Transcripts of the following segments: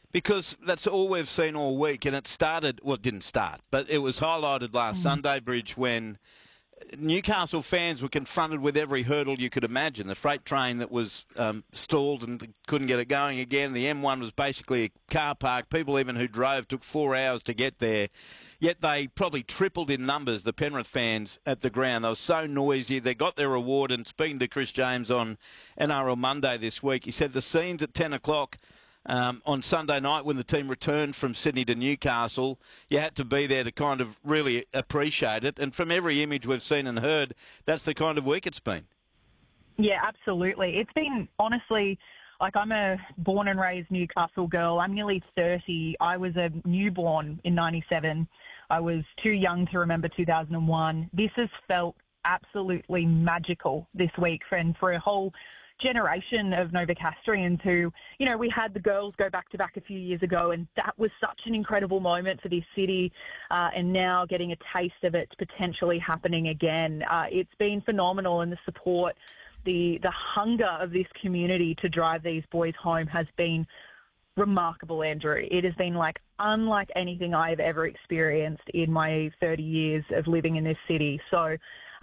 Because that's all we've seen all week, and it started, well, it didn't start, but it was highlighted last Sunday, Bridge, when Newcastle fans were confronted with every hurdle you could imagine. The freight train that was stalled and couldn't get it going again. The M1 was basically a car park. People even who drove took 4 hours to get there. Yet they probably tripled in numbers, the Penrith fans, at the ground. They were so noisy. They got their reward. And speaking to Chris James on NRL Monday this week, he said the scenes at 10 o'clock on Sunday night when the team returned from Sydney to Newcastle, you had to be there to kind of really appreciate it. And from every image we've seen and heard, that's the kind of week it's been. Yeah, absolutely. It's been, honestly, like, I'm a born and raised Newcastle girl. I'm nearly 30. I was a newborn in 97. I was too young to remember 2001. This has felt absolutely magical this week, and for a whole generation of Novocastrians who, you know, we had the girls go back-to-back a few years ago, and that was such an incredible moment for this city, and now getting a taste of it potentially happening again. It's been phenomenal, and the support, the hunger of this community to drive these boys home has been remarkable, Andrew. It has been unlike anything I've ever experienced in my 30 years of living in this city. So,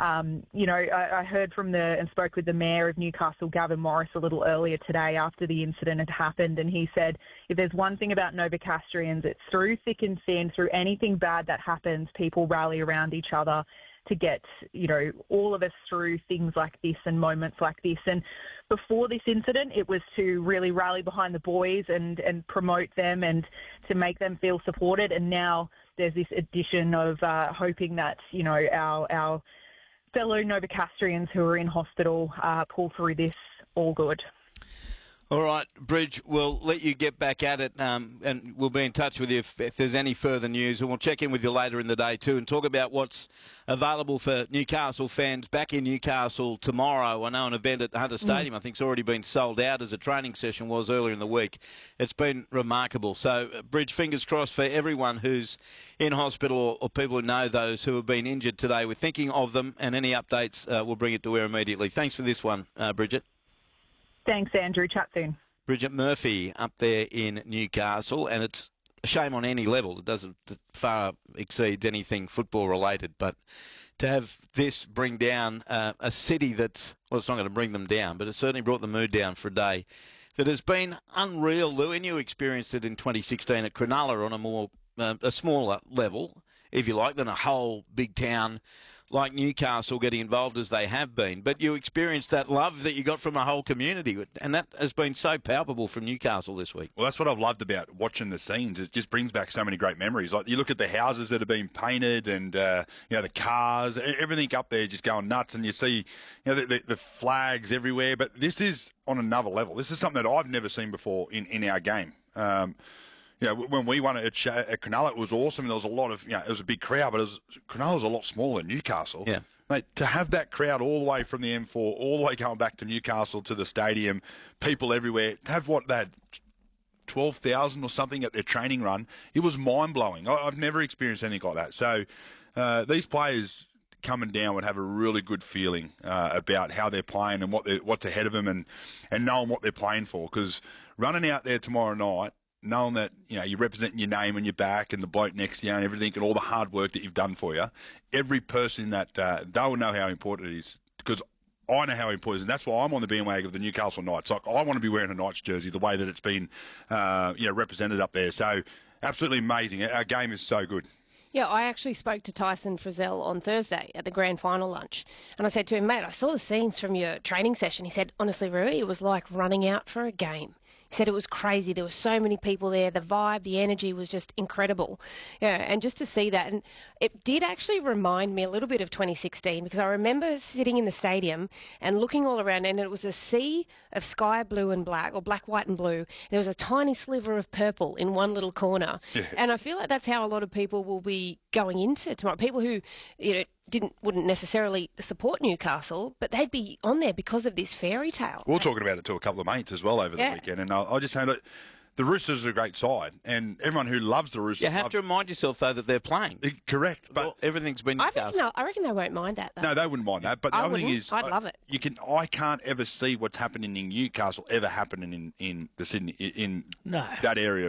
I heard from and spoke with the Mayor of Newcastle, Gavin Morris, a little earlier today after the incident had happened, and he said, if there's one thing about Novocastrians, it's through thick and thin, through anything bad that happens, people rally around each other to get, all of us through things like this and moments like this. And before this incident, it was to really rally behind the boys and promote them and to make them feel supported. And now there's this addition of hoping that, our fellow Novocastrians who are in hospital pull through this all good. All right, Bridge, we'll let you get back at it, and we'll be in touch with you if there's any further news, and we'll check in with you later in the day too and talk about what's available for Newcastle fans back in Newcastle tomorrow. I know an event at Hunter Stadium I think's already been sold out, as a training session was earlier in the week. It's been remarkable. So, Bridge, fingers crossed for everyone who's in hospital or people who know those who have been injured today. We're thinking of them, and any updates, we'll bring it to air immediately. Thanks for this one, Bridget. Thanks, Andrew. Chat soon. Bridget Murphy up there in Newcastle, and it's a shame on any level. It far exceeds anything football related, but to have this bring down a city that's, well, it's not going to bring them down, but it certainly brought the mood down for a day that has been unreal. Lou, and you experienced it in 2016 at Cronulla on a more a smaller level, if you like, than a whole big town like Newcastle getting involved as they have been. But you experienced that love that you got from a whole community, and that has been so palpable from Newcastle this week. Well, that's what I've loved about watching the scenes. It just brings back so many great memories. Like, you look at the houses that have been painted and, the cars, everything up there just going nuts, and you see, the flags everywhere. But this is on another level. This is something that I've never seen before in our game. When we won it at Cronulla, it was awesome. There was a lot of, it was a big crowd, but Cronulla was a lot smaller than Newcastle. Yeah. Mate, to have that crowd all the way from the M4, all the way going back to Newcastle to the stadium, people everywhere, to have that 12,000 or something at their training run, it was mind-blowing. I've never experienced anything like that. So these players coming down would have a really good feeling about how they're playing and what's ahead of them and knowing what they're playing for. Because running out there tomorrow night, knowing that, you're representing your name and your back and the bloke next to you and everything and all the hard work that you've done for you, every person that they'll know how important it is, because I know how important it is, and that's why I'm on the bandwagon of the Newcastle Knights. Like, I want to be wearing a Knights jersey the way that it's been represented up there. So absolutely amazing. Our game is so good. Yeah, I actually spoke to Tyson Frizzell on Thursday at the grand final lunch, and I said to him, mate, I saw the scenes from your training session. He said, honestly, Rui, it was like running out for a game. He said it was crazy. There were so many people there. The vibe, the energy was just incredible. Yeah, and just to see that, and it did actually remind me a little bit of 2016, because I remember sitting in the stadium and looking all around, and it was a sea of sky blue and black, or black, white and blue. There was a tiny sliver of purple in one little corner. Yeah. And I feel like that's how a lot of people will be going into tomorrow. People who, wouldn't necessarily support Newcastle, but they'd be on there because of this fairy tale. We were talking about it to a couple of mates as well over the weekend, and I just say that the Roosters are a great side, and everyone who loves the Roosters... You have to remind yourself, though, that they're playing. Correct. But everything's been Newcastle. I reckon they won't mind that, though. No, they wouldn't mind that. But the other thing is... I'd love it. I can't ever see what's happening in Newcastle ever happening in the Sydney, in that area